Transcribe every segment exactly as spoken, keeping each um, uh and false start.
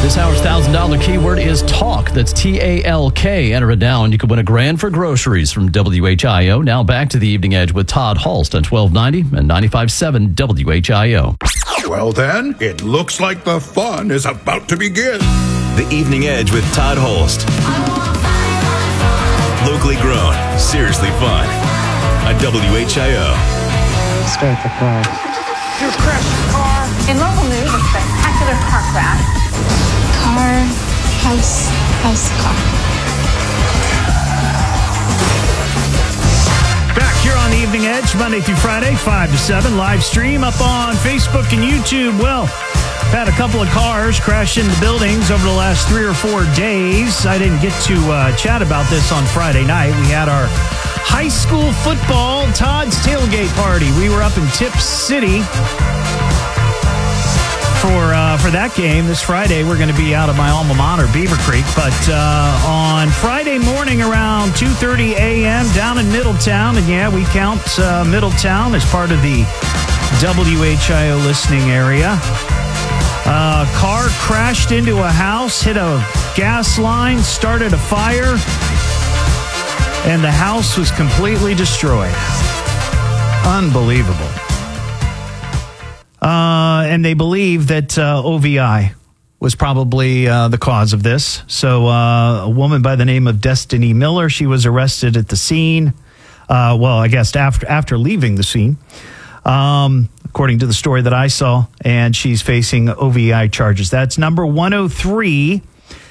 This hour's one thousand dollars keyword is talk. That's T A L K. Enter it now, and you could win a grand for groceries from W H I O. Now back to the Evening Edge with Todd Hulst on twelve ninety and ninety-five point seven W H I O. Well then, it looks like the fun is about to begin. The Evening Edge with Todd Hulst. Locally grown, seriously fun. On W H I O. Start the car. You crashed your car. In local news, a spectacular car crash. Car, house, house, car. Back here on the Evening Edge, Monday through Friday, five to seven, live stream up on Facebook and YouTube. Well, had a couple of cars crash into buildings over the last three or four days. I didn't get to uh, chat about this on Friday night. We had our high school football Todd's tailgate party. We were up in Tip City for uh, for that game. This Friday, we're going to be out of my alma mater, Beaver Creek. But uh, on Friday morning around two thirty a.m. down in Middletown, and yeah, we count uh, Middletown as part of the W H I O listening area. A uh, car crashed into a house, hit a gas line, started a fire, and the house was completely destroyed. Unbelievable. Uh, and they believe that uh, O V I was probably uh, the cause of this. So uh, a woman by the name of Destiny Miller, she was arrested at the scene. Uh, well, I guess after after leaving the scene. Um, according to the story that I saw, and she's facing O V I charges. That's number one oh three.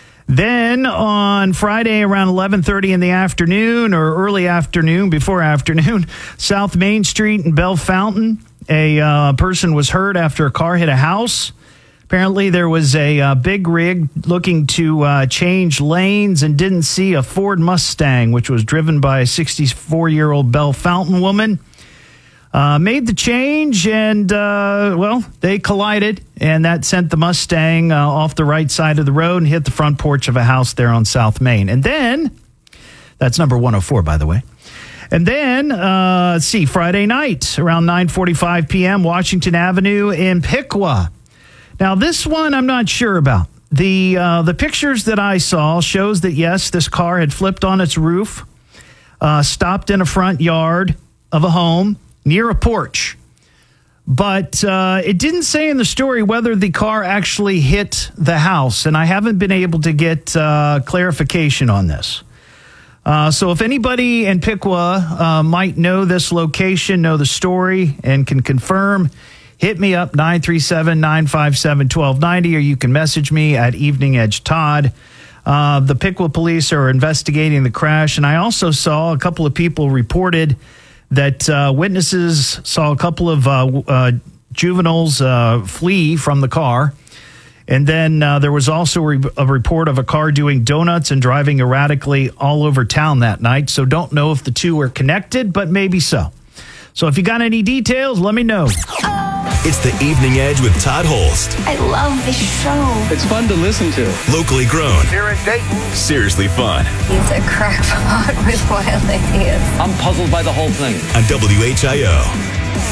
Then on Friday around eleven thirty in the afternoon or early afternoon, before afternoon, South Main Street in Bell Fountain, a uh, person was hurt after a car hit a house. Apparently there was a uh, big rig looking to uh, change lanes and didn't see a Ford Mustang, which was driven by a sixty-four-year-old Bell Fountain woman. Uh, made the change, and, uh, well, they collided, and that sent the Mustang uh, off the right side of the road and hit the front porch of a house there on South Main. And then, that's number one oh four, by the way. And then, uh, let's see, Friday night, around nine forty-five p.m., Washington Avenue in Piqua. Now, this one I'm not sure about. The, uh, the pictures that I saw shows that, yes, this car had flipped on its roof, uh, stopped in a front yard of a home, near a porch. But uh, it didn't say in the story whether the car actually hit the house, and I haven't been able to get uh, clarification on this. Uh, so if anybody in Piqua uh, might know this location, know the story, and can confirm, hit me up, nine three seven, nine five seven, one two nine zero, or you can message me at Evening Edge Todd. Uh, the Piqua police are investigating the crash, and I also saw a couple of people reported that uh, witnesses saw a couple of uh, uh, juveniles uh, flee from the car. And then uh, there was also a, re- a report of a car doing donuts and driving erratically all over town that night. So don't know if the two were connected, but maybe so. So if you got any details, let me know. It's the Evening Edge with Todd Hulst. I love this show. It's fun to listen to. Locally grown. Here in Dayton. Seriously fun. He's a crackpot with wild ideas. I'm puzzled by the whole thing. On W H I O.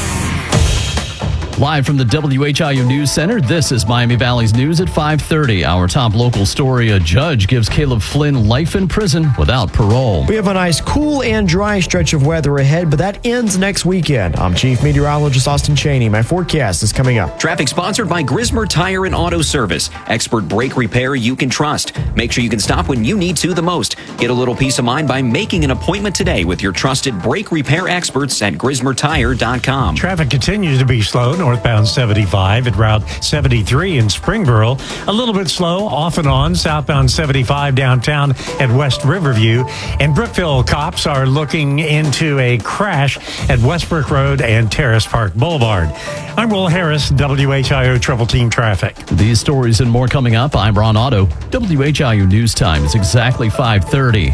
Live from the W H I O News Center, this is Miami Valley's News at five thirty. Our top local story, a judge gives Caleb Flynn life in prison without parole. We have a nice cool and dry stretch of weather ahead, but that ends next weekend. I'm Chief Meteorologist Austin Cheney. My forecast is coming up. Traffic sponsored by Grismer Tire and Auto Service. Expert brake repair you can trust. Make sure you can stop when you need to the most. Get a little peace of mind by making an appointment today with your trusted brake repair experts at grismer tire dot com. Traffic continues to be slow. Northbound seventy-five at Route seventy-three in Springboro. A little bit slow off and on southbound seventy-five downtown at West Riverview. And Brookville cops are looking into a crash at Westbrook Road and Terrace Park Boulevard. I'm Will Harris, W H I O Triple Team Traffic. These stories and more coming up. I'm Ron Otto. W H I O News Time is exactly five thirty.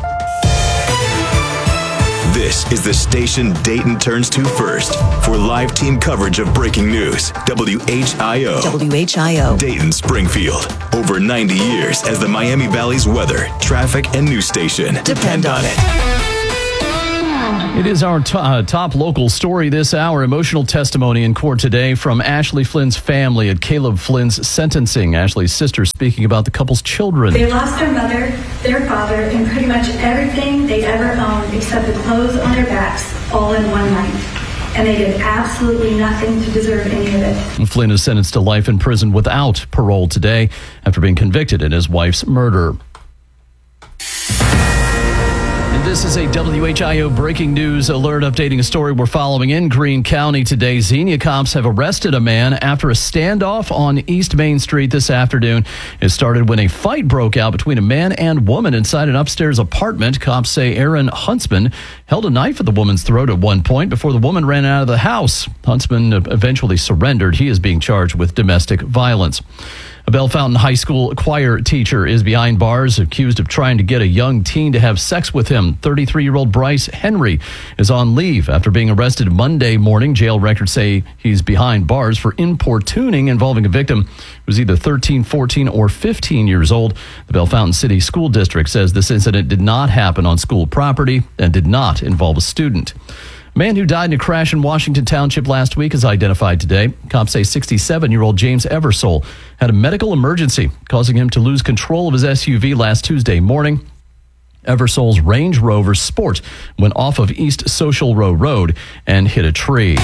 This is the station Dayton turns to first for live team coverage of breaking news. W H I O. W H I O. Dayton, Springfield. Over ninety years as the Miami Valley's weather, traffic, and news station. Depend on it. It is our t- uh, top local story this hour. Emotional testimony in court today from Ashley Flynn's family at Caleb Flynn's sentencing. Ashley's sister speaking about the couple's children. They lost their mother, their father, and pretty much everything they ever owned except the clothes on their backs all in one night. And they did absolutely nothing to deserve any of it. Flynn is sentenced to life in prison without parole today after being convicted in his wife's murder. This is a W H I O breaking news alert updating a story we're following in Greene County today. Xenia cops have arrested a man after a standoff on East Main Street this afternoon. It started when a fight broke out between a man and woman inside an upstairs apartment. Cops say Aaron Huntsman held a knife at the woman's throat at one point before the woman ran out of the house. Huntsman eventually surrendered. He is being charged with domestic violence. A Bell Fountain High School choir teacher is behind bars, accused of trying to get a young teen to have sex with him. thirty-three-year-old Bryce Henry is on leave after being arrested Monday morning. Jail records say he's behind bars for importuning involving a victim who was either thirteen, fourteen, or fifteen years old. The Bell Fountain City School District says this incident did not happen on school property and did not involve a student. A man who died in a crash in Washington Township last week is identified today. Cops say sixty-seven-year-old James Eversole had a medical emergency, causing him to lose control of his S U V last Tuesday morning. Eversole's Range Rover Sport went off of East Social Row Road and hit a tree.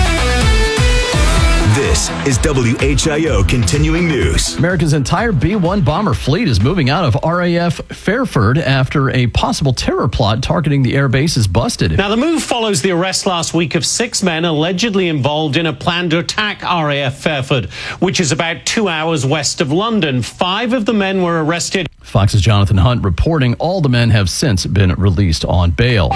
This is W H I O Continuing News. America's entire B one bomber fleet is moving out of R A F Fairford after a possible terror plot targeting the air base is busted. Now, the move follows the arrest last week of six men allegedly involved in a plan to attack R A F Fairford, which is about two hours west of London. Five of the men were arrested. Fox's Jonathan Hunt reporting all the men have since been released on bail.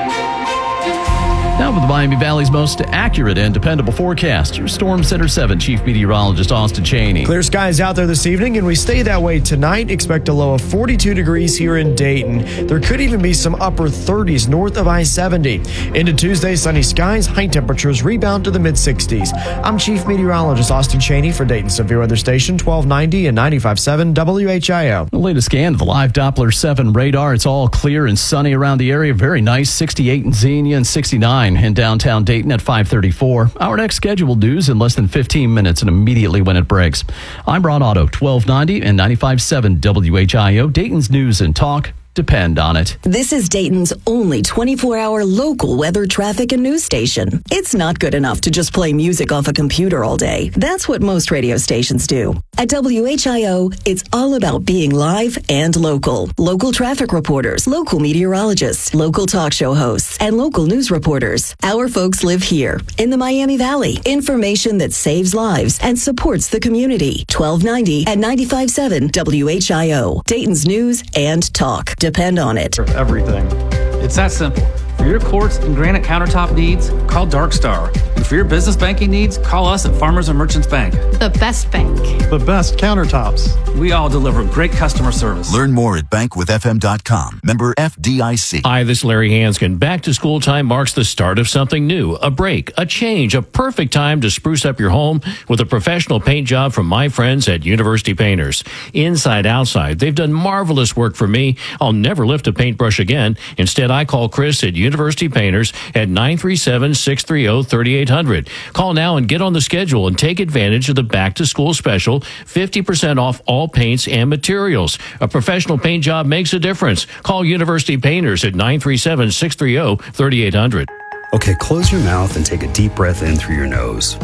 Now with the Miami Valley's most accurate and dependable forecast, your Storm Center seven Chief Meteorologist Austin Cheney. Clear skies out there this evening, and we stay that way tonight. Expect a low of forty-two degrees here in Dayton. There could even be some upper thirties north of I seventy. Into Tuesday, sunny skies, high temperatures rebound to the mid-sixties. I'm Chief Meteorologist Austin Cheney for Dayton Severe Weather Station twelve ninety and ninety-five point seven W H I O. The latest scan of the live Doppler seven radar. It's all clear and sunny around the area. Very nice. sixty-eight in Xenia and sixty-nine in downtown Dayton at five thirty-four. Our next scheduled news in less than fifteen minutes and immediately when it breaks. I'm Ron Otto, twelve ninety and ninety-five point seven W H I O. Dayton's news and talk. Depend on it. This is Dayton's only twenty-four hour local weather, traffic, and news station. It's not good enough to just play music off a computer all day. That's what most radio stations do. At W H I O, it's all about being live and local. Local traffic reporters, local meteorologists, local talk show hosts, and local news reporters. Our folks live here in the Miami Valley. Information that saves lives and supports the community. twelve ninety and ninety-five point seven W H I O. Dayton's news and talk. Depend on it. Everything. It's that simple. For your quartz and granite countertop needs, call Darkstar. And for your business banking needs, call us at Farmers and Merchants Bank. The best bank. The best countertops. We all deliver great customer service. Learn more at bank with f m dot com. Member F D I C. Hi, this is Larry Hanskin. Back to school time marks the start of something new, a break, a change, a perfect time to spruce up your home with a professional paint job from my friends at University Painters. Inside, outside, they've done marvelous work for me. I'll never lift a paintbrush again. Instead, I call Chris at University Painters at nine three seven, six three zero, three eight hundred. Call now and get on the schedule and take advantage of the back to school special, fifty percent off all paints and materials. A professional paint job makes a difference. Call University Painters at nine three seven, six three zero, three eight hundred. Okay, close your mouth and take a deep breath in through your nose.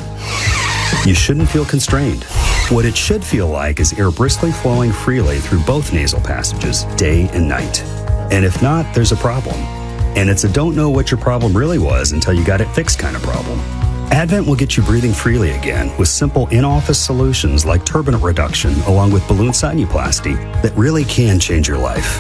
You shouldn't feel constrained. What it should feel like is air briskly flowing freely through both nasal passages, day and night. And if not, there's a problem. And it's a don't know what your problem really was until you got it fixed kind of problem. Advent will get you breathing freely again with simple in-office solutions like turbinate reduction along with balloon sinuplasty that really can change your life.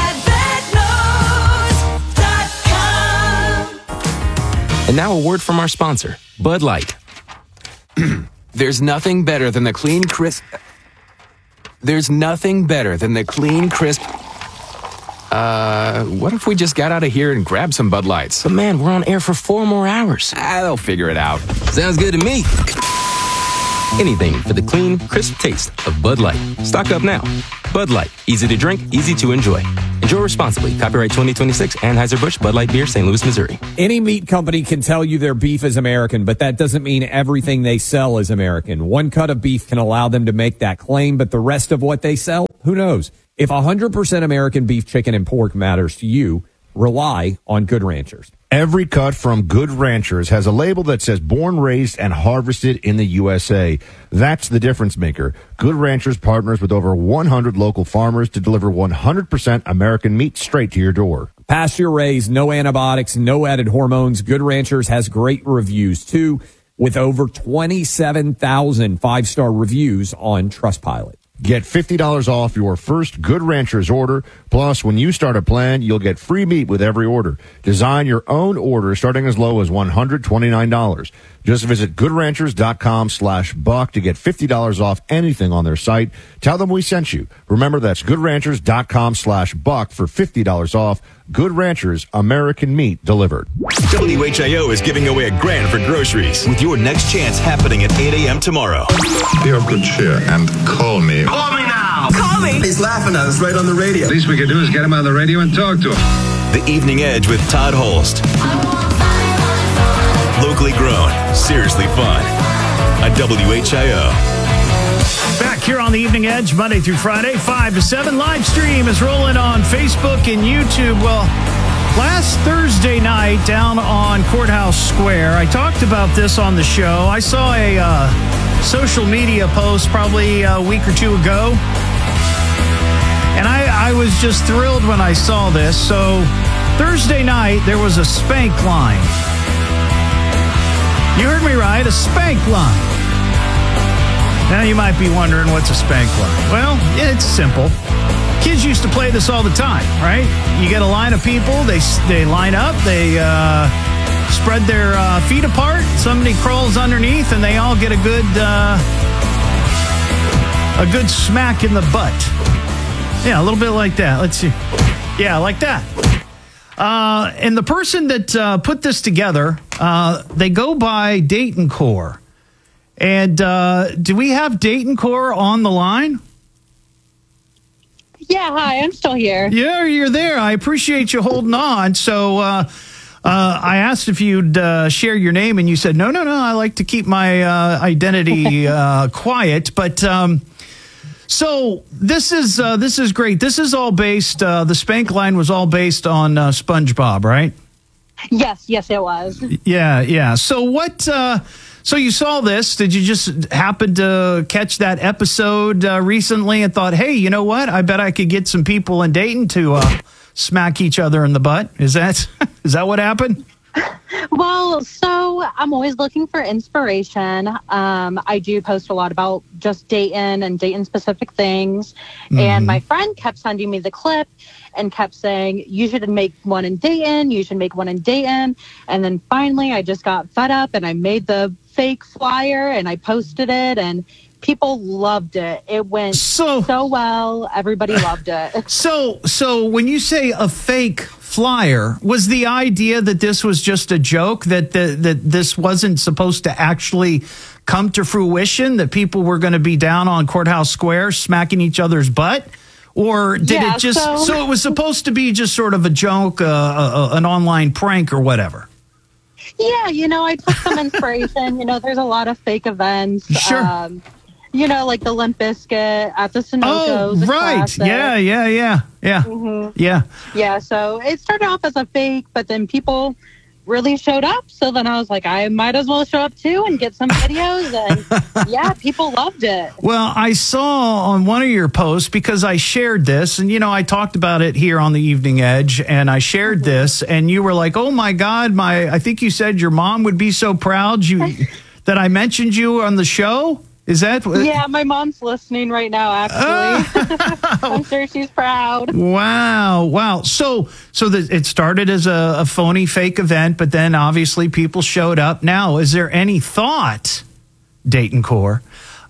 And now a word from our sponsor, Bud Light. There's nothing better than the clean, crisp... There's nothing better than the clean, crisp... Uh, what if we just got out of here and grabbed some Bud Lights? But man, we're on air for four more hours. Ah, they'll figure it out. Sounds good to me. Anything for the clean, crisp taste of Bud Light. Stock up now. Bud Light. Easy to drink, easy to enjoy. Enjoy responsibly. Copyright twenty twenty-six, Anheuser-Busch, Bud Light Beer, Saint Louis, Missouri. Any meat company can tell you their beef is American, but that doesn't mean everything they sell is American. One cut of beef can allow them to make that claim, but the rest of what they sell, who knows? If one hundred percent American beef, chicken, and pork matters to you, rely on Good Ranchers. Every cut from Good Ranchers has a label that says born, raised, and harvested in the U S A. That's the difference maker. Good Ranchers partners with over one hundred local farmers to deliver one hundred percent American meat straight to your door. Pasture raised, no antibiotics, no added hormones. Good Ranchers has great reviews, too, with over twenty-seven thousand five-star reviews on Trustpilot. Get fifty dollars off your first Good Ranchers order. Plus, when you start a plan, you'll get free meat with every order. Design your own order starting as low as one hundred twenty-nine dollars. Just visit goodranchers.com slash buck to get fifty dollars off anything on their site. Tell them we sent you. Remember, that's goodranchers.com slash buck for fifty dollars off. Good Ranchers, American meat delivered. W H I O is giving away a grand for groceries with your next chance happening at eight a.m. tomorrow. Be of good cheer and call me. Call me now! Call me! He's laughing at us right on the radio. Least we could do is get him on the radio and talk to him. The Evening Edge with Todd Holst. Locally grown, seriously fun. On W H I O. Back here on the Evening Edge, Monday through Friday, five to seven. Live stream is rolling on Facebook and YouTube. Well, last Thursday night down on Courthouse Square, I talked about this on the show. I saw a uh, social media post probably a week or two ago, and I, I was just thrilled when I saw this. So Thursday night, there was a spank line. You heard me right, a spank line. Now you might be wondering, what's a spank line? Well, it's simple. Kids used to play this all the time, right? You get a line of people, they they line up, they uh, spread their uh, feet apart, somebody crawls underneath, and they all get a good uh, a good smack in the butt. Yeah, a little bit like that. Let's see. Yeah, like that. Uh, and the person that uh, put this together, uh, they go by Dayton Core. And uh, do we have Dayton Core on the line? Yeah, hi, I'm still here. Yeah, you're there. I appreciate you holding on. So uh, uh, I asked if you'd uh, share your name, and you said, no, no, no, I like to keep my uh, identity uh, quiet. But um, so this is uh, this is great. This is all based, uh, the spank line was all based on uh, SpongeBob, right? Yes, yes, it was. Yeah, yeah. So what... Uh, So you saw this. Did you just happen to catch that episode uh, recently and thought, hey, you know what? I bet I could get some people in Dayton to uh, smack each other in the butt. Is that is that what happened? Well, so I'm always looking for inspiration. Um, I do post a lot about just Dayton and Dayton-specific things. Mm-hmm. And my friend kept sending me the clip and kept saying, you should make one in Dayton, you should make one in Dayton. And then finally, I just got fed up and I made the fake flyer and I posted it, and people loved it. It went so, so well. Everybody loved it. So, so when you say a fake flyer, was the idea that this was just a joke, that the, that this wasn't supposed to actually come to fruition, that people were going to be down on Courthouse Square smacking each other's butt? Or did yeah, it just, so, so it was supposed to be just sort of a joke, uh, a, a, an online prank or whatever? Yeah, you know, I took some inspiration. You know, there's a lot of fake events. Sure. Um, you know, like the Limp Bizkit at the Sunoco's. Oh, right. Classic. Yeah, yeah, yeah, yeah. Mm-hmm. Yeah. Yeah, so it started off as a fake, but then people really showed up. So then I was like, I might as well show up too and get some videos. And yeah, people loved it. Well, I saw on one of your posts, because I shared this, and, you know, I talked about it here on the Evening Edge, and I shared mm-hmm. this, and you were like, oh, my God, my, I think you said your mom would be so proud you that I mentioned you on the show. Is that? Yeah, my mom's listening right now, actually. I'm sure she's proud. Wow. Wow. So, so the, it started as a, a phony fake event, but then obviously people showed up. Now, is there any thought, Dayton Core,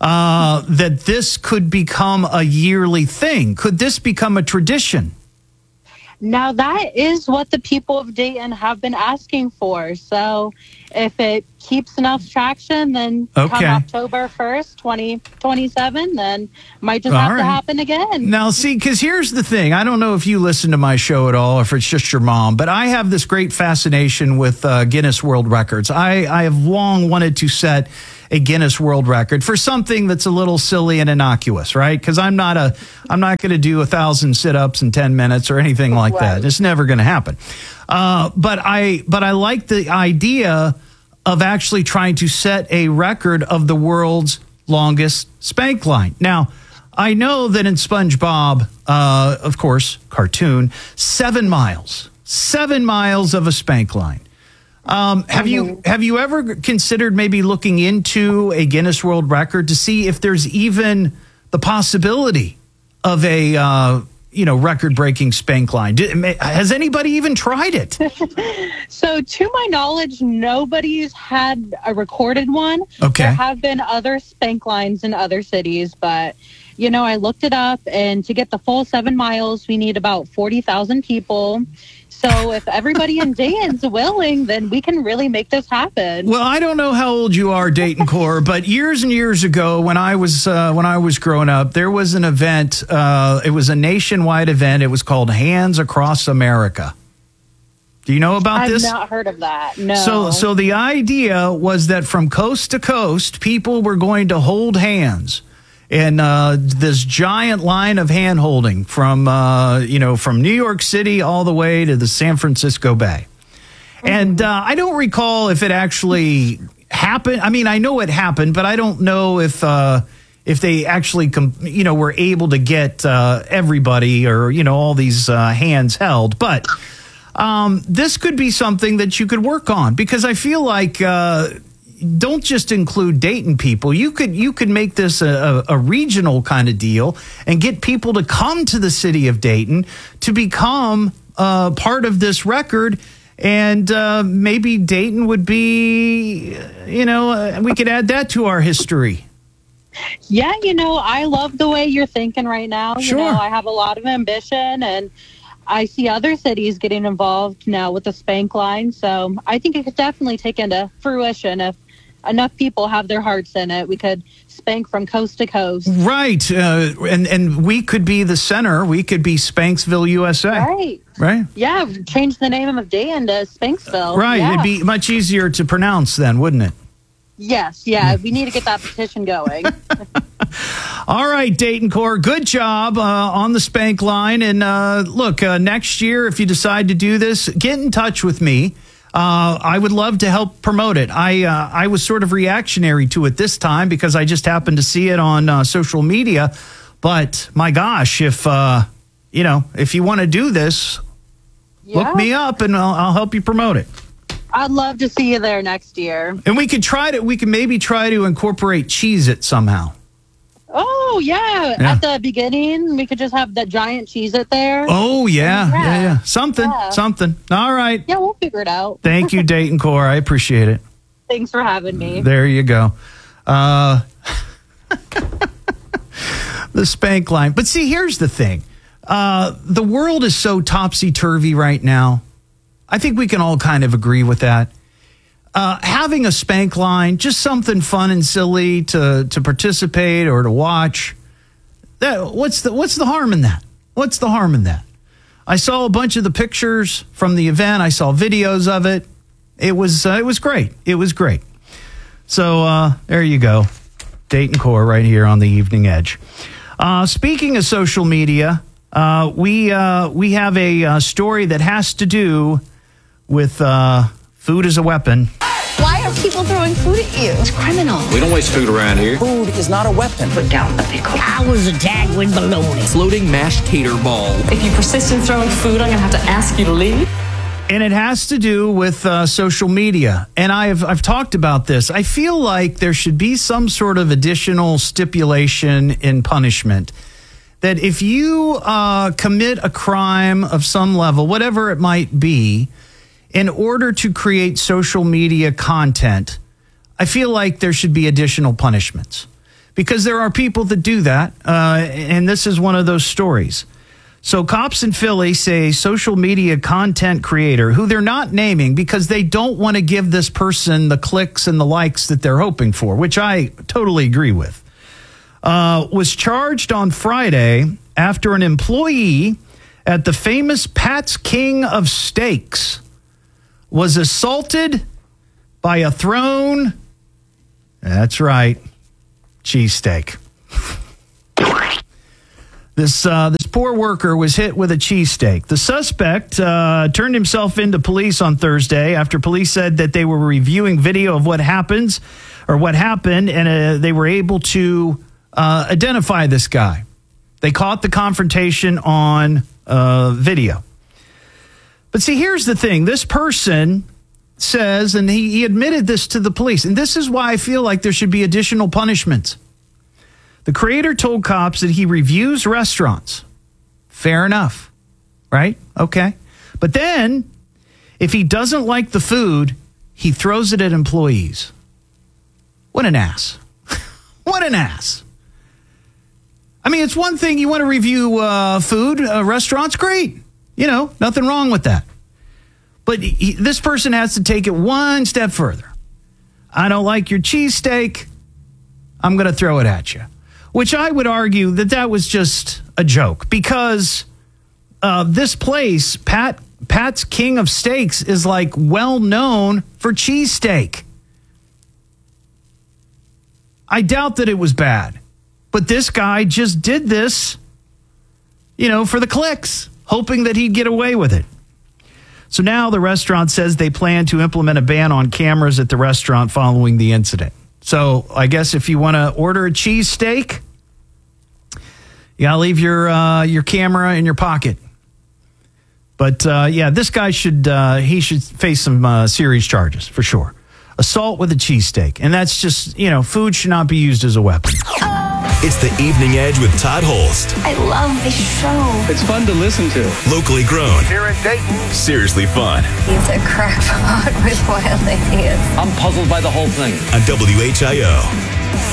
uh, that this could become a yearly thing? Could this become a tradition? Now, that is what the people of Dayton have been asking for. So if it keeps enough traction, then Okay. come October first, twenty twenty-seven, then might just All have right. to happen again. Now, see, because here's the thing. I don't know if you listen to my show at all, or if it's just your mom, but I have this great fascination with uh, Guinness World Records. I, I have long wanted to set a Guinness World Record for something that's a little silly and innocuous, right? Because I'm not a, I'm not going to do a thousand sit-ups in ten minutes or anything like that. It's never going to happen. Uh, but I, but I like the idea of actually trying to set a record of the world's longest spank line. Now, I know that in SpongeBob, uh, of course, cartoon, seven miles, seven miles of a spank line. Um, have you have you ever considered maybe looking into a Guinness World Record to see if there's even the possibility of a uh, you know record-breaking spank line? Did, has anybody even tried it? So, to my knowledge, nobody's had a recorded one. Okay. There have been other spank lines in other cities, but, you know, I looked it up, and to get the full seven miles, we need about forty thousand people. So if everybody in Dayton's willing, then we can really make this happen. Well, I don't know how old you are, Dayton Core, but years and years ago, when I was uh, when I was growing up, there was an event. Uh, it was a nationwide event. It was called Hands Across America. Do you know about I've this? not heard of that. No. So, so the idea was that from coast to coast, people were going to hold hands. And uh, this giant line of hand holding from, uh, you know, from New York City all the way to the San Francisco Bay. And uh, I don't recall if it actually happened. I mean, I know it happened, but I don't know if uh, if they actually, com- you know, were able to get uh, everybody or, you know, all these uh, hands held. But um, this could be something that you could work on, because I feel like uh, don't just include Dayton people. You could you could make this a, a, a regional kind of deal and get people to come to the city of Dayton to become uh, part of this record. And uh, maybe Dayton would be, you know, uh, we could add that to our history. Yeah, you know, I love the way you're thinking right now. Sure. You know, I have a lot of ambition, and I see other cities getting involved now with the spank line. So I think it could definitely take into fruition if enough people have their hearts in it. We could spank from coast to coast. Right. Uh, and, and we could be the center. We could be Spanksville, U S A. Right. Right. Yeah, change the name of Dayton to Spanksville. Right. Yeah. It'd be much easier to pronounce then, wouldn't it? Yes, yeah. We need to get that petition going. All right, Dayton Core, good job uh, on the spank line. And uh, look, uh, next year, if you decide to do this, get in touch with me. Uh, I would love to help promote it. I uh, I was sort of reactionary to it this time because I just happened to see it on uh, social media. But my gosh, if uh, you know, if you want to do this, Yeah. look me up and I'll, I'll help you promote it. I'd love to see you there next year. And we could try to, we could maybe try to incorporate Cheez-It somehow. Oh, yeah. Yeah. At the beginning, we could just have that giant Cheez-It there. Oh, yeah. Yeah, yeah. yeah. Something, Yeah. something. All right. Yeah, we'll figure it out. Thank you, Dayton Core. I appreciate it. Thanks for having me. There you go. Uh, the spank line. But see, here's the thing. Uh, the world is so topsy-turvy right now. I think we can all kind of agree with that. Uh, having a spank line, just something fun and silly to to participate or to watch. That what's the what's the harm in that? What's the harm in that? I saw a bunch of the pictures from the event. I saw videos of it. It was uh, it was great. It was great. So uh, there you go, Dayton Core right here on the Evening Edge. Uh, speaking of social media, uh, we uh, we have a uh, story that has to do with uh, food as a weapon. Why are people throwing food at you? It's criminal. We don't waste food around here. Food is not a weapon. Put down the pickle. I was attacked with bologna. Floating mashed tater ball. If you persist in throwing food, I'm going to have to ask you to leave. And it has to do with uh, social media. And I've I've talked about this. I feel like there should be some sort of additional stipulation in punishment that if you uh, commit a crime of some level, whatever it might be, in order to create social media content, I feel like there should be additional punishments because there are people that do that. Uh, and this is one of those stories. So cops in Philly say social media content creator, who they're not naming because they don't want to give this person the clicks and the likes that they're hoping for, which I totally agree with, uh, was charged on Friday after an employee at the famous Pat's King of Steaks was assaulted by a thrown, that's right, cheesesteak. This uh, this poor worker was hit with a cheesesteak. The suspect uh, turned himself into police on Thursday after police said that they were reviewing video of what happens or what happened, and uh, they were able to uh, identify this guy. They caught the confrontation on uh, video. But see, here's the thing. This person says, and he, he admitted this to the police, and this is why I feel like there should be additional punishments. The creator told cops that he reviews restaurants. Fair enough, right? Okay. But then, if he doesn't like the food, he throws it at employees. What an ass. What an ass. I mean, it's one thing you want to review uh, food, uh, restaurants, great. You know, nothing wrong with that. But he, this person has to take it one step further. I don't like your cheesesteak. I'm going to throw it at you. Which I would argue that that was just a joke because uh, this place, Pat Pat's King of Steaks, is like well known for cheesesteak. I doubt that it was bad, but this guy just did this, you know, for the clicks, hoping that he'd get away with it. So now the restaurant says they plan to implement a ban on cameras at the restaurant following the incident. So I guess if you want to order a cheesesteak, you gotta leave your uh, your camera in your pocket. But uh, yeah, this guy should uh, he should face some uh, serious charges for sure. Assault with a cheesesteak, and that's just, you know, food should not be used as a weapon. It's the Evening Edge with Todd Holst. I love this show. It's fun to listen to. Locally grown. Here in Dayton. Seriously fun. He's a crackpot with wild ideas. I'm puzzled by the whole thing. On W H I O.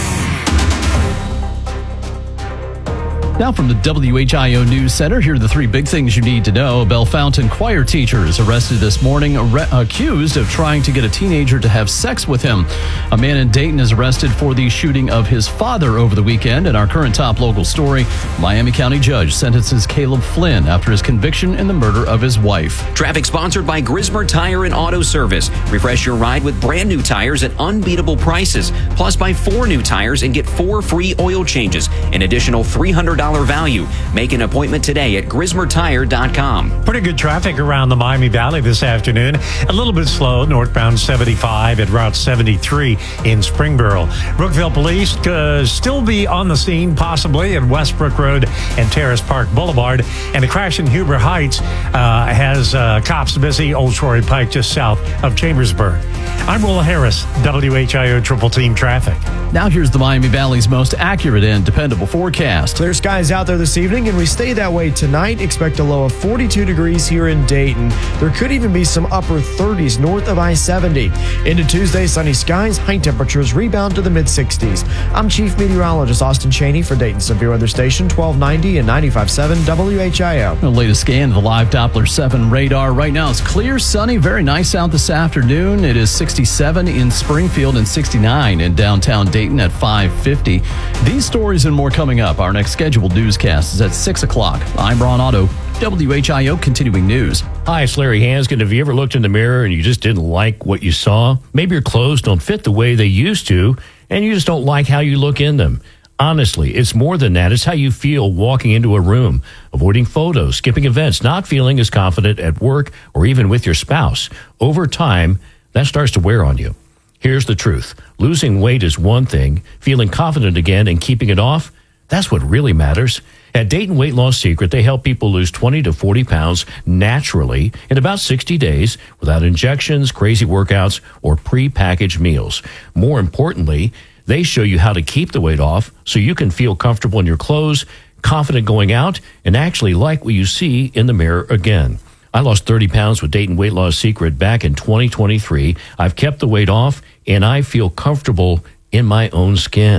Now from the W H I O News Center, here are the three big things you need to know. A Bellefontaine choir teacher is arrested this morning, ar- accused of trying to get a teenager to have sex with him. A man in Dayton is arrested for the shooting of his father over the weekend. And our current top local story, Miami County judge sentences Caleb Flynn after his conviction in the murder of his wife. Traffic sponsored by Grismer Tire and Auto Service. Refresh your ride with brand new tires at unbeatable prices. Plus, buy four new tires and get four free oil changes. An additional three hundred dollars value. Make an appointment today at grismer tire dot com. Pretty good traffic around the Miami Valley this afternoon. A little bit slow northbound seventy-five at Route seventy-three in Springboro. Brookville Police uh, still be on the scene possibly at Westbrook Road and Terrace Park Boulevard. And the crash in Huber Heights uh, has uh, cops busy Old Troy Pike just south of Chambersburg. I'm Will Harris, W H I O Triple Team Traffic. Now here's the Miami Valley's most accurate and dependable forecast. Clear skies out there this evening, and we stay that way tonight. Expect a low of forty-two degrees here in Dayton. There could even be some upper thirties north of I seventy. Into Tuesday, sunny skies, high temperatures rebound to the mid-sixties. I'm Chief Meteorologist Austin Cheney for Dayton Severe Weather Station twelve ninety and ninety-five point seven W H I O. The latest scan of the live Doppler seven radar. Right now it's clear, sunny, very nice out this afternoon. It is sixty-seven in Springfield and sixty-nine in downtown Dayton at five fifty. These stories and more coming up. Our next scheduled newscast is at six o'clock. I'm Ron Otto, W H I O Continuing News. Hi, it's Larry Hanskin. Have you ever looked in the mirror and you just didn't like what you saw? Maybe your clothes don't fit the way they used to, and you just don't like how you look in them. Honestly, it's more than that. It's how you feel walking into a room, avoiding photos, skipping events, not feeling as confident at work or even with your spouse. Over time, that starts to wear on you. Here's the truth. Losing weight is one thing. Feeling confident again and keeping it off, that's what really matters. At Dayton Weight Loss Secret, they help people lose twenty to forty pounds naturally in about sixty days without injections, crazy workouts, or pre-packaged meals. More importantly, they show you how to keep the weight off so you can feel comfortable in your clothes, confident going out, and actually like what you see in the mirror again. I lost thirty pounds with Dayton Weight Loss Secret back in twenty twenty-three. I've kept the weight off, and I feel comfortable in my own skin.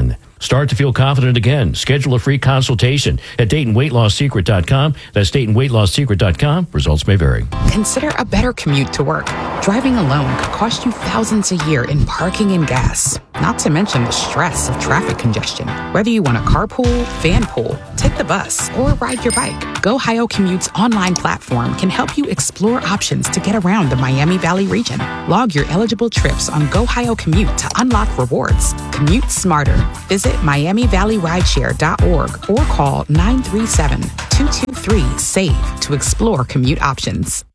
Start to feel confident again. Schedule a free consultation at Dayton Weight Loss Secret dot com. That's Dayton Weight Loss Secret dot com. Results may vary. Consider a better commute to work. Driving alone could cost you thousands a year in parking and gas. Not to mention the stress of traffic congestion. Whether you want a carpool, van pool, take the bus, or ride your bike, GoHio Commute's online platform can help you explore options to get around the Miami Valley region. Log your eligible trips on GoHio Commute to unlock rewards. Commute smarter. Visit Miami Valley Rideshare dot org or call nine three seven, two two three, S A V E to explore commute options.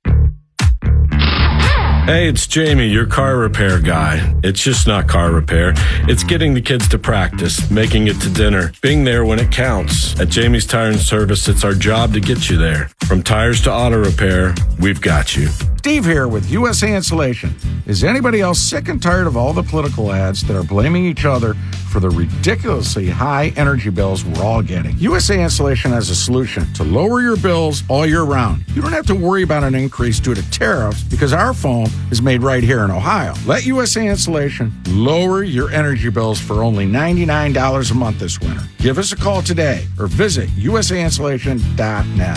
Hey, it's Jamie, your car repair guy. It's just not car repair. It's getting the kids to practice, making it to dinner, being there when it counts. At Jamie's Tire and Service, it's our job to get you there. From tires to auto repair, we've got you. Steve here with U S A Insulation. Is anybody else sick and tired of all the political ads that are blaming each other for the ridiculously high energy bills we're all getting? U S A Insulation has a solution to lower your bills all year round. You don't have to worry about an increase due to tariffs because our foam is made right here in Ohio. Let U S A Insulation lower your energy bills for only ninety-nine dollars a month this winter. Give us a call today or visit U S A insulation dot net.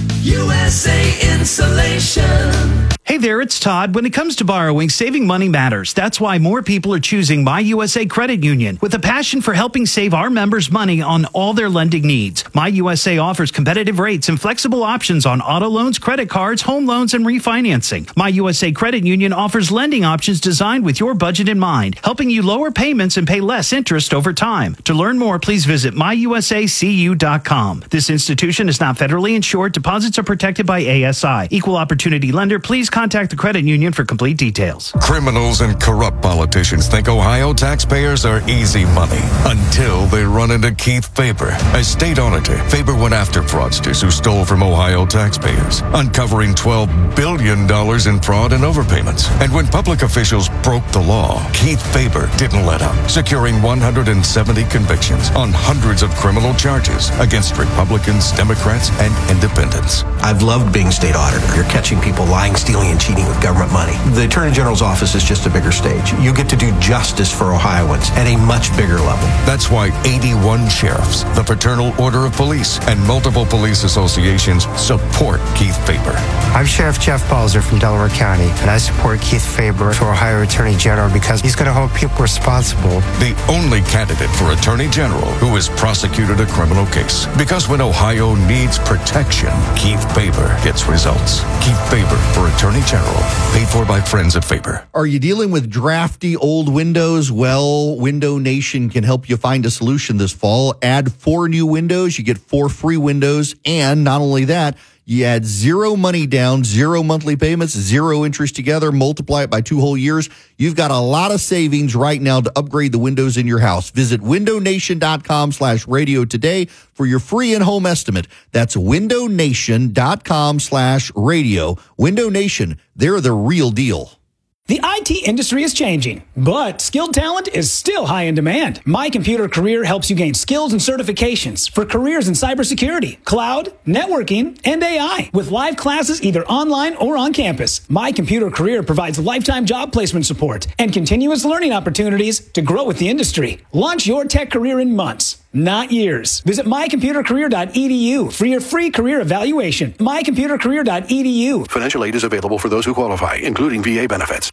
U S A Insulation. Hey there, it's Todd. When it comes to borrowing, saving money matters. That's why more people are choosing My U S A Credit Union with a passion for helping save our members money on all their lending needs. My U S A offers competitive rates and flexible options on auto loans, credit cards, home loans, and refinancing. My U S A Credit Union offers lending options designed with your budget in mind, helping you lower payments and pay less interest over time. To learn more, please visit my u s a c u dot com. This institution is not federally insured. Deposits are protected by A S I. Equal opportunity lender. Please contact the credit union for complete details. Criminals and corrupt politicians think Ohio taxpayers are easy money until they run into Keith Faber. As state auditor, Faber went after fraudsters who stole from Ohio taxpayers, uncovering twelve billion dollars in fraud and overpayments. And when public officials broke the law, Keith Faber didn't let up, securing one hundred seventy convictions on hundreds of criminal charges against Republicans, Democrats, and independents. I've loved being state auditor. You're catching people lying, stealing, and cheating with government money. The Attorney General's office is just a bigger stage. You get to do justice for Ohioans at a much bigger level. That's why eighty-one sheriffs, the Fraternal Order of Police, and multiple police associations support Keith Faber. I'm Sheriff Jeff Balzer from Delaware County, and I support Keith Faber for Ohio Attorney General because he's going to hold people responsible. The only candidate for Attorney General who has prosecuted a criminal case. Because when Ohio needs protection, Keith Faber gets results. Keith Faber for Attorney General, paid for by friends at Faber. Are you dealing with drafty old windows? Well, Window Nation can help you find a solution this fall. Add four new windows, you get four free windows, and not only that, you add zero money down, zero monthly payments, zero interest together, multiply it by two whole years. You've got a lot of savings right now to upgrade the windows in your house. Visit window nation dot com slash radio today for your free in-home estimate. That's window nation dot com slash radio. Window Nation, they're the real deal. The I T industry is changing, but skilled talent is still high in demand. My Computer Career helps you gain skills and certifications for careers in cybersecurity, cloud, networking, and A I. With live classes either online or on campus, My Computer Career provides lifetime job placement support and continuous learning opportunities to grow with the industry. Launch your tech career in months, not years. Visit my computer career dot e d u for your free career evaluation. my computer career dot e d u. Financial aid is available for those who qualify, including V A benefits.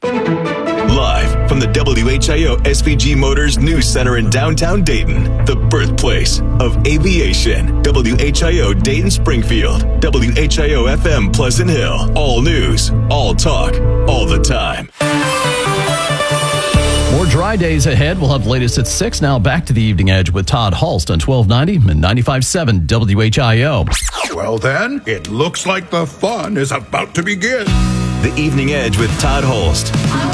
Live from the W H I O S V G Motors News Center in downtown Dayton, the birthplace of aviation. W H I O Dayton Springfield, W H I O F M Pleasant Hill. All news, all talk, all the time. More dry days ahead. We'll have the latest at six. Now back to the Evening Edge with Todd Hulst on twelve ninety and ninety-five point seven W H I O. Well then, it looks like the fun is about to begin. The Evening Edge with Todd Hulst.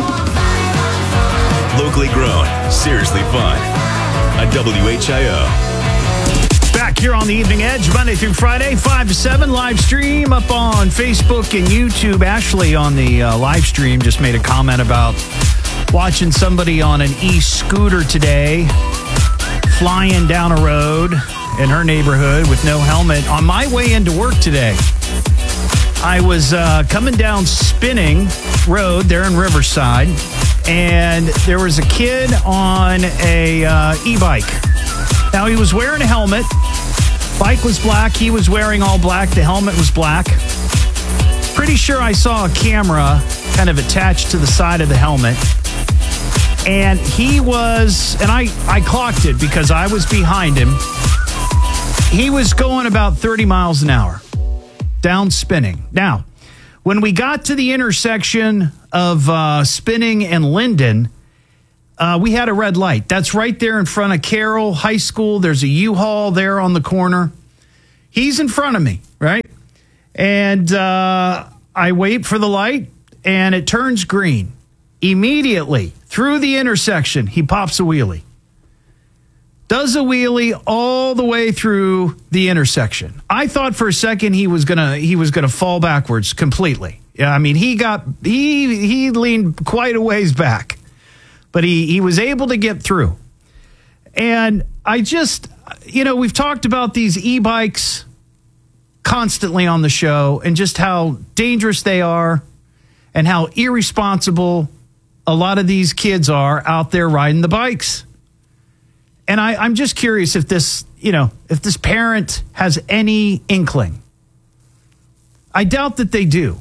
Locally grown, seriously fun. On W H I O. Back here on the Evening Edge, Monday through Friday, five to seven, live stream up on Facebook and YouTube. Ashley on the uh, live stream just made a comment about watching somebody on an e-scooter today flying down a road in her neighborhood with no helmet. On my way into work today, I was uh, coming down Spinning Road there in Riverside, and there was a kid on a uh, e-bike. Now, he was wearing a helmet. Bike was black. He was wearing all black. The helmet was black. Pretty sure I saw a camera kind of attached to the side of the helmet. And he was, and I, I clocked it because I was behind him. He was going about thirty miles an hour, down spinning. Now, when we got to the intersection of uh, Spinning and Linden, uh, we had a red light. That's right there in front of Carroll High School. There's a U-Haul there on the corner. He's in front of me, right? And uh, I wait for the light, and it turns green. Immediately, through the intersection, he pops a wheelie. Does a wheelie all the way through the intersection. I thought for a second he was gonna he was gonna fall backwards completely. Yeah, I mean he got he he leaned quite a ways back, but he he was able to get through. And I just, you know, we've talked about these e-bikes constantly on the show and just how dangerous they are and how irresponsible a lot of these kids are out there riding the bikes. And I, I'm just curious if this, you know, if this parent has any inkling. I doubt that they do.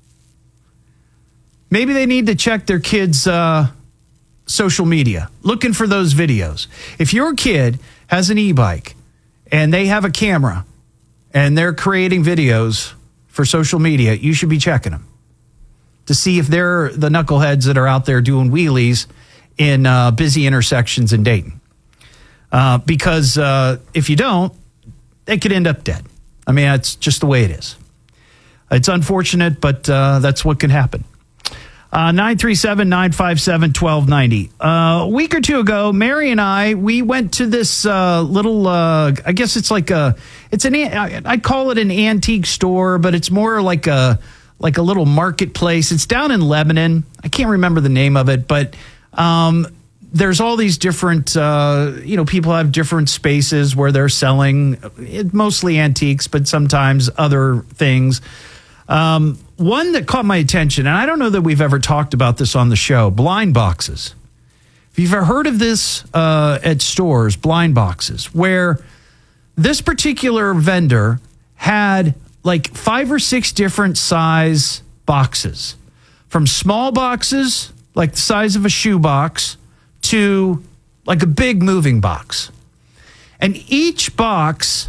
Maybe they need to check their kids' uh, social media, looking for those videos. If your kid has an e-bike and they have a camera and they're creating videos for social media, you should be checking them to see if they're the knuckleheads that are out there doing wheelies in uh, busy intersections in Dayton. Uh, because uh, if you don't, they could end up dead. I mean, that's just the way it is. It's unfortunate, but uh, that's what can happen. Uh, nine three seven, nine five seven, one two nine zero. Uh, a week or two ago, Mary and I, we went to this uh, little, uh, I guess it's like a, it's an, I'd call it an antique store, but it's more like a, like a little marketplace. It's down in Lebanon. I can't remember the name of it, but um, there's all these different, uh, you know, people have different spaces where they're selling it, mostly antiques, but sometimes other things. Um, one that caught my attention, and I don't know that we've ever talked about this on the show, blind boxes. If you've ever heard of this uh, at stores, blind boxes, where this particular vendor had like five or six different size boxes, from small boxes, like the size of a shoe box, to like a big moving box. And each box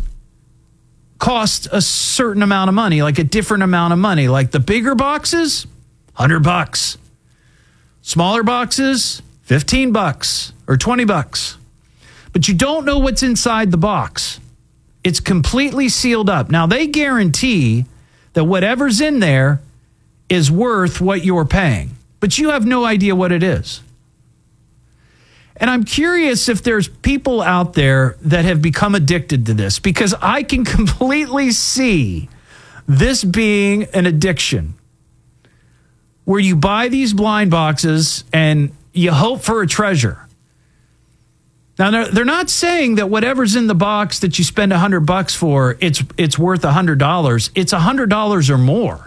cost a certain amount of money, like a different amount of money. Like the bigger boxes, one hundred bucks. Smaller boxes, fifteen bucks or twenty bucks. But you don't know what's inside the box. It's completely sealed up. Now, they guarantee that whatever's in there is worth what you're paying, but you have no idea what it is. And I'm curious if there's people out there that have become addicted to this, because I can completely see this being an addiction where you buy these blind boxes and you hope for a treasure. Now, they're not saying that whatever's in the box that you spend one hundred bucks for, it's it's worth one hundred dollars. It's one hundred dollars or more.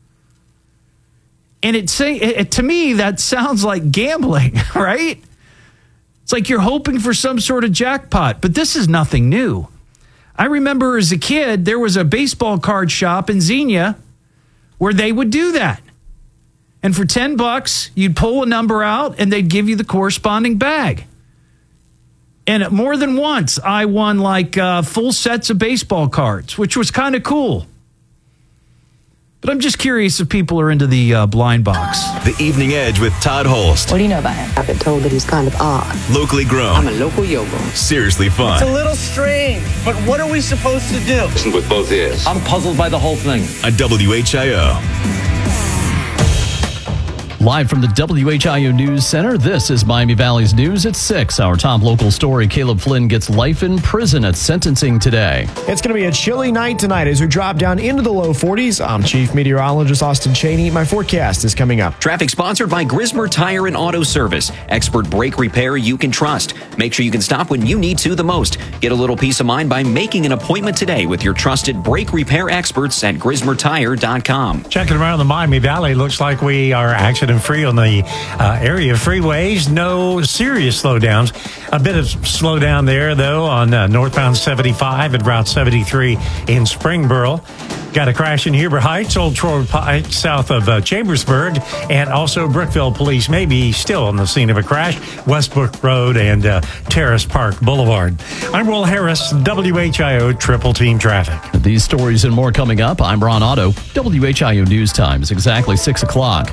And it say it, to me, that sounds like gambling, right? It's like you're hoping for some sort of jackpot, but this is nothing new. I remember as a kid, there was a baseball card shop in Xenia where they would do that. And for ten bucks, you'd pull a number out and they'd give you the corresponding bag. And more than once, I won like uh, full sets of baseball cards, which was kind of cool. But I'm just curious if people are into the uh, blind box. The Evening Edge with Todd Holst. What do you know about him? I've been told that he's kind of odd. Locally grown. I'm a local yogo. Seriously fun. It's a little strange, but what are we supposed to do? Listen with both ears. I'm puzzled by the whole thing. On W H I O. Live from the W H I O News Center, this is Miami Valley's News at six. Our top local story, Caleb Flynn gets life in prison at sentencing today. It's going to be a chilly night tonight as we drop down into the low forties. I'm Chief Meteorologist Austin Cheney. My forecast is coming up. Traffic sponsored by Grismer Tire and Auto Service. Expert brake repair you can trust. Make sure you can stop when you need to the most. Get a little peace of mind by making an appointment today with your trusted brake repair experts at grismer tire dot com. Checking around the Miami Valley, looks like we are accident and free on the uh, area freeways. No serious slowdowns. A bit of slowdown there, though, on uh, northbound seventy-five and Route seventy-three in Springboro. Got a crash in Huber Heights, Old Troy Pike, south of uh, Chambersburg, and also Brookville police may be still on the scene of a crash, Westbrook Road and uh, Terrace Park Boulevard. I'm Will Harris, W H I O Triple Team Traffic. These stories and more coming up. I'm Ron Otto. W H I O News Time is exactly six o'clock.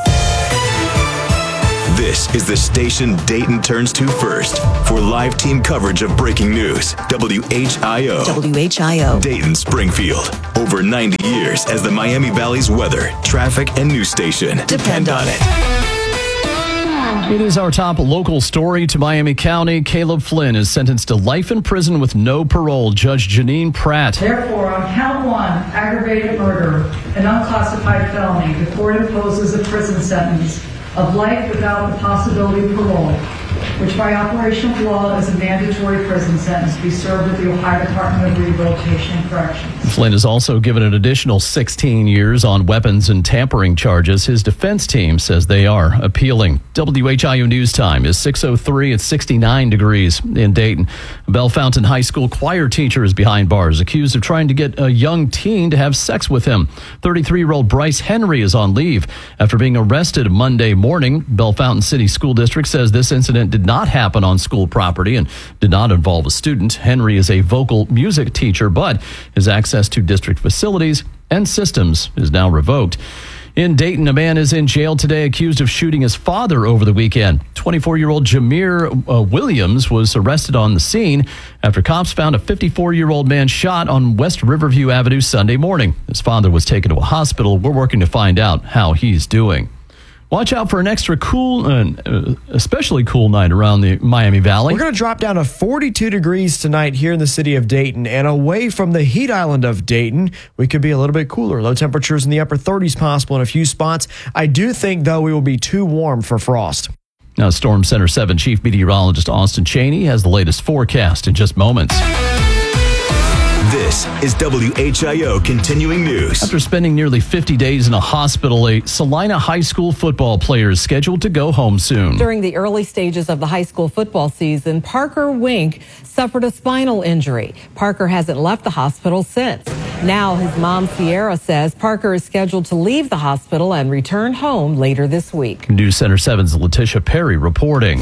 This is the station Dayton turns to first for live team coverage of breaking news. W H I O. W H I O. Dayton Springfield. Over ninety years as the Miami Valley's weather, traffic, and news station. Depend on it. It is our top local story to Miami County. Caleb Flynn is sentenced to life in prison with no parole. Judge Janine Pratt. Therefore, on count one, aggravated murder, an unclassified felony, the court imposes a prison sentence of life without the possibility of parole, which by operation of law is a mandatory prison sentence to be served with the Ohio Department of Rehabilitation and Corrections. Flynn is also given an additional sixteen years on weapons and tampering charges. His defense team says they are appealing. W H I O News Time is six oh three. It's sixty-nine degrees in Dayton. A Bell Fountain High School choir teacher is behind bars, accused of trying to get a young teen to have sex with him. thirty-three-year-old Bryce Henry is on leave after being arrested Monday morning. Bell Fountain City School District says this incident did not happen on school property and did not involve a student. Henry is a vocal music teacher, but his access to district facilities and systems is now revoked. In Dayton, a man is in jail today accused of shooting his father over the weekend. twenty-four-year-old Jameer uh, Williams was arrested on the scene after cops found a fifty-four-year-old man shot on West Riverview Avenue Sunday morning. His father was taken to a hospital. We're working to find out how he's doing. Watch out for an extra cool, uh, especially cool night around the Miami Valley. We're going to drop down to forty-two degrees tonight here in the city of Dayton, and away from the heat island of Dayton, we could be a little bit cooler. Low temperatures in the upper thirties possible in a few spots. I do think, though, we will be too warm for frost. Now, Storm Center seven Chief Meteorologist Austin Cheney has the latest forecast in just moments. This is W H I O Continuing News. After spending nearly fifty days in a hospital, a Salina High School football player is scheduled to go home soon. During the early stages of the high school football season, Parker Wink suffered a spinal injury. Parker hasn't left the hospital since. Now his mom, Sierra, says Parker is scheduled to leave the hospital and return home later this week. News Center seven's Letitia Perry reporting.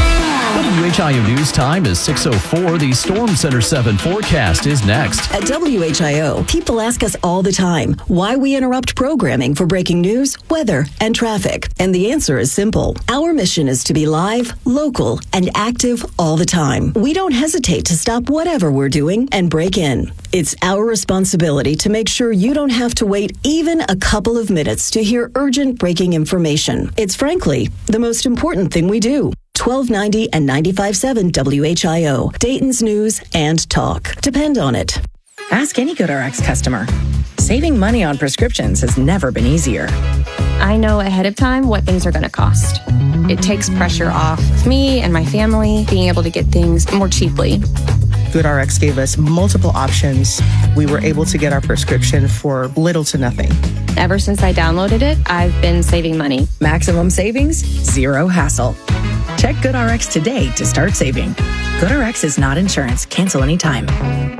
W H I O News Time is six oh four. The Storm Center seven forecast is next. At W H I O, people ask us all the time why we interrupt programming for breaking news, weather, and traffic. And the answer is simple. Our mission is to be live, local, and active all the time. We don't hesitate to stop whatever we're doing and break in. It's our responsibility to make sure you don't have to wait even a couple of minutes to hear urgent breaking information. It's frankly the most important thing we do. twelve ninety and ninety-five point seven W H I O, Dayton's news and talk. Depend on it. Ask any GoodRx customer. Saving money on prescriptions has never been easier. I know ahead of time what things are going to cost. It takes pressure off of me and my family being able to get things more cheaply. GoodRx gave us multiple options. We were able to get our prescription for little to nothing. Ever since I downloaded it, I've been saving money. Maximum savings, zero hassle. Check GoodRx today to start saving. GoodRx is not insurance. Cancel anytime.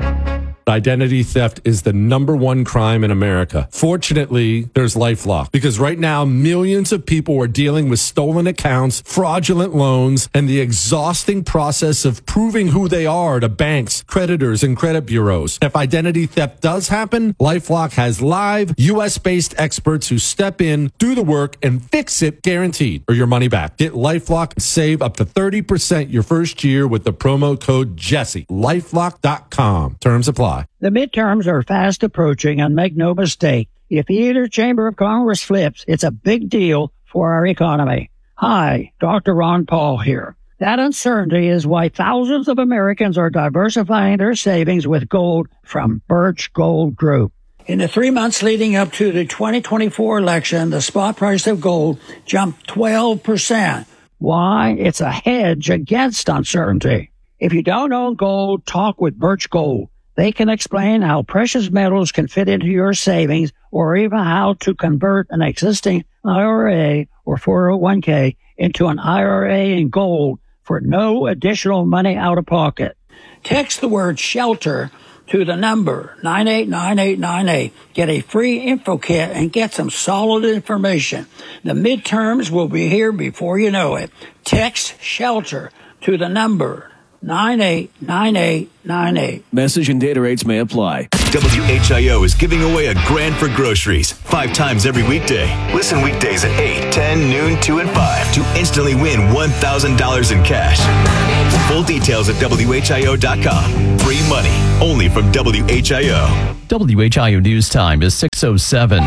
Identity theft is the number one crime in America. Fortunately, there's LifeLock, because right now millions of people are dealing with stolen accounts, fraudulent loans, and the exhausting process of proving who they are to banks, creditors, and credit bureaus. If identity theft does happen, LifeLock has live U S-based experts who step in, do the work, and fix it guaranteed, or your money back. Get LifeLock and save up to thirty percent your first year with the promo code Jesse. LifeLock dot com. Terms apply. The midterms are fast approaching, and make no mistake, if either chamber of Congress flips, it's a big deal for our economy. Hi, Doctor Ron Paul here. That uncertainty is why thousands of Americans are diversifying their savings with gold from Birch Gold Group. In the three months leading up to the twenty twenty-four election, the spot price of gold jumped twelve percent. Why? It's a hedge against uncertainty. If you don't own gold, talk with Birch Gold. They can explain how precious metals can fit into your savings, or even how to convert an existing I R A or four oh one k into an I R A in gold for no additional money out of pocket. Text the word shelter to the number nine eight nine eight nine eight. Get a free info kit and get some solid information. The midterms will be here before you know it. Text shelter to the number nine eight nine eight nine eight. Message and data rates may apply. W H I O is giving away a grand for groceries five times every weekday. Listen weekdays at eight, ten, noon, two, and five to instantly win one thousand dollars in cash. Full details at W H I O dot com. Free money only from W H I O. W H I O News Time is six oh seven.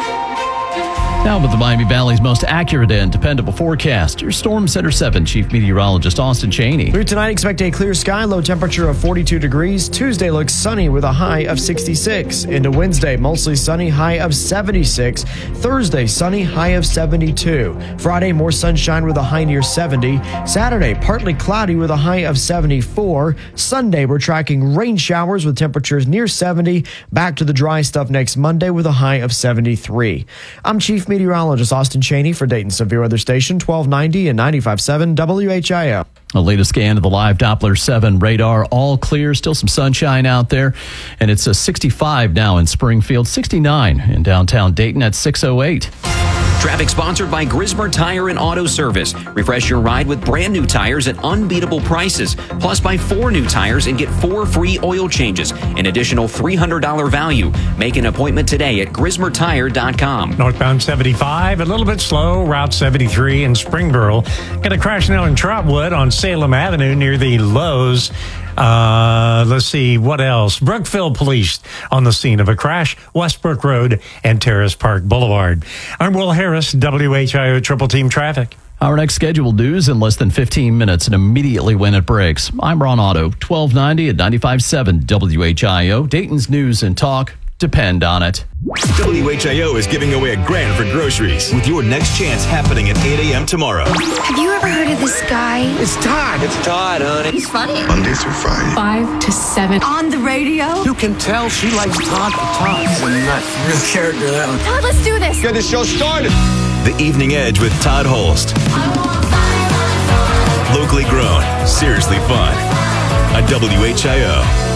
Now with the Miami Valley's most accurate and dependable forecast, your Storm Center seven Chief Meteorologist Austin Cheney. Through tonight, expect a clear sky, low temperature of forty-two degrees. Tuesday looks sunny with a high of sixty-six. Into Wednesday, mostly sunny, high of seventy-six. Thursday, sunny, high of seventy-two. Friday, more sunshine with a high near seventy. Saturday, partly cloudy with a high of seventy-four. Sunday, we're tracking rain showers with temperatures near seventy. Back to the dry stuff next Monday with a high of seventy-three. I'm Chief Meteorologist Austin Cheney for Dayton Severe Weather Station twelve ninety and ninety-five point seven W H I O. A latest scan of the live Doppler seven radar, all clear, still some sunshine out there, and it's a sixty-five now in Springfield, sixty-nine in downtown Dayton at six oh eight. Traffic sponsored by Grismer Tire and Auto Service. Refresh your ride with brand new tires at unbeatable prices. Plus, buy four new tires and get four free oil changes. An additional three hundred dollars value. Make an appointment today at grismer tire dot com. Northbound seventy-five, a little bit slow. Route seventy-three in Springboro. Got a crash now in Trotwood on Salem Avenue near the Lowe's. Uh, let's see, what else? Brookville Police on the scene of a crash, Westbrook Road and Terrace Park Boulevard. I'm Will Harris, W H I O Triple Team Traffic. Our next scheduled news in less than fifteen minutes and immediately when it breaks. I'm Ron Otto, twelve ninety at ninety-five point seven W H I O. Dayton's news and talk. Depend on it. W H I O is giving away a grand for groceries with your next chance happening at eight a.m. tomorrow. Have you ever heard of this guy? It's Todd. It's Todd, honey. He's funny. Monday through Friday. Five to seven. On the radio? You can tell she likes Todd to talk. He's a nut. Real character, that one. Todd, let's do this. Get the show started. The Evening Edge with Todd Holst. Locally grown, seriously fun. On W H I O.